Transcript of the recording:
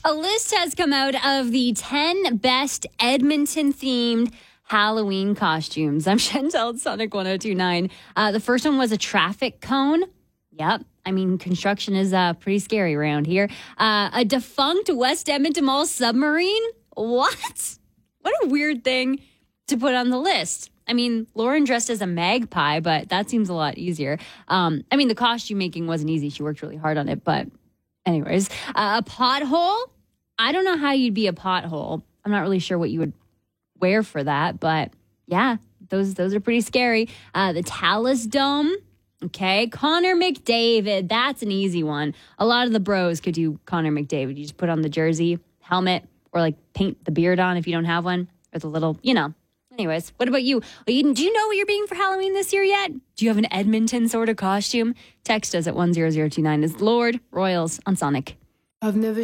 A list has come out of the 10 best Edmonton-themed Halloween costumes. I'm Chantel at Sonic 102.9. The first one was a traffic cone. Yep. I mean, construction is pretty scary around here. A defunct West Edmonton Mall submarine. What? What a weird thing to put on the list. I mean, Lauren dressed as a magpie, but that seems a lot easier. I mean, the costume making wasn't easy. She worked really hard on it. But anyways, a pothole. I don't know how you'd be a pothole. I'm not really sure what you would wear for that. But yeah, those are pretty scary. The Talus Dome. Okay, Connor McDavid. That's an easy one. A lot of the bros could do Connor McDavid. You just put on the jersey, helmet, or like paint the beard on if you don't have one. Or the little, Anyways, what about you? Do you know what you're being for Halloween this year yet? Do you have an Edmonton sort of costume? Text us at 10029. Is Lord Royals on Sonic. I've never